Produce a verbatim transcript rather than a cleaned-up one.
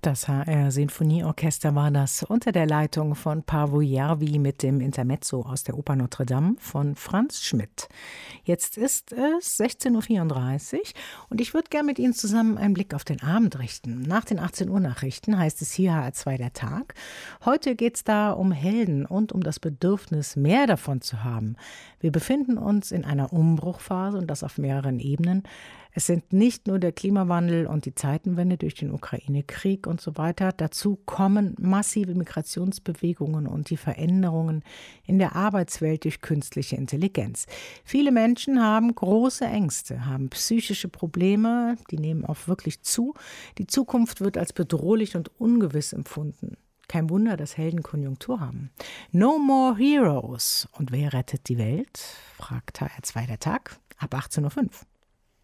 Das H R-Sinfonieorchester war das unter der Leitung von Paavo Järvi mit dem Intermezzo aus der Oper Notre Dame von Franz Schmidt. Jetzt ist es sechzehn Uhr vierunddreißig und ich würde gerne mit Ihnen zusammen einen Blick auf den Abend richten. Nach den achtzehn Uhr Nachrichten heißt es hier H R zwei der Tag. Heute geht es da um Helden und um das Bedürfnis, mehr davon zu haben. Wir befinden uns in einer Umbruchphase und das auf mehreren Ebenen. Es sind nicht nur der Klimawandel und die Zeitenwende durch den Ukraine-Krieg und so weiter. Dazu kommen massive Migrationsbewegungen und die Veränderungen in der Arbeitswelt durch künstliche Intelligenz. Viele Menschen haben große Ängste, haben psychische Probleme, die nehmen auch wirklich zu. Die Zukunft wird als bedrohlich und ungewiss empfunden. Kein Wunder, dass Helden Konjunktur haben. No more heroes. Und wer rettet die Welt? Fragt H R zwei der Tag ab achtzehn Uhr fünf.